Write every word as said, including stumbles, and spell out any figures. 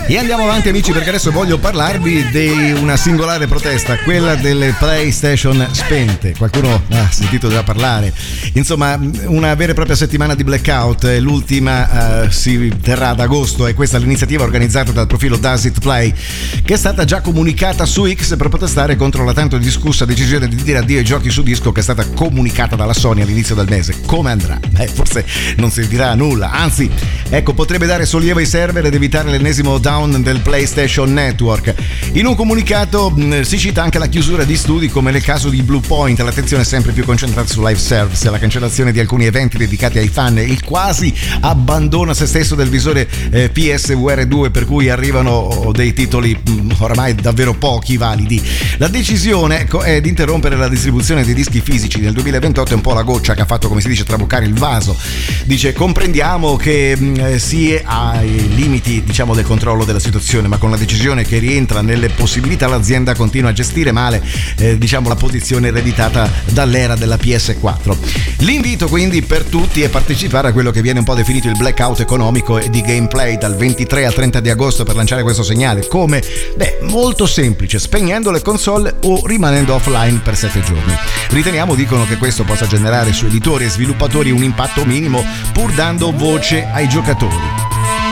E andiamo avanti amici, perché adesso voglio parlarvi di una singolare protesta, quella delle PlayStation spente. Qualcuno ha sentito già parlare. Insomma, una vera e propria settimana di blackout, l'ultima uh, si terrà ad agosto, e questa è l'iniziativa organizzata dal profilo Does It Play, che è stata già comunicata su X per protestare contro la tanto discussa decisione di dire addio ai giochi su disco, che è stata comunicata dalla Sony all'inizio del mese. Come andrà? Eh, forse non servirà a nulla, anzi, ecco, potrebbe dare sollievo ai server ed evitare l'ennesimo down del PlayStation Network. In un comunicato mh, si cita anche la chiusura di studi come nel caso di Bluepoint, l'attenzione è sempre più concentrata su live service, la cancellazione di alcuni eventi dedicati ai fan, il quasi abbandono a se stesso del visore eh, P S V R due, per cui arrivano dei titoli mh, oramai davvero pochi validi. La decisione, ecco, è di interrompere la distribuzione dei dischi fisici nel duemilaventotto, è un po' la goccia che ha fatto, come si dice, traboccare il vaso. Dice: comprendiamo che mh, si è ai limiti, diciamo, del controllo della situazione, ma con la decisione che rientra nelle possibilità l'azienda continua a gestire male eh, diciamo la posizione ereditata dall'era della P S quattro. L'invito quindi per tutti è partecipare a quello che viene un po' definito il blackout economico e di gameplay dal ventitré al trenta di agosto per lanciare questo segnale. Come? Beh, molto semplice, spegnendo le console o rimanendo offline per sette giorni. Riteniamo, dicono, che questo possa generare su editori e sviluppatori un impatto minimo, pur dando voce ai giocatori.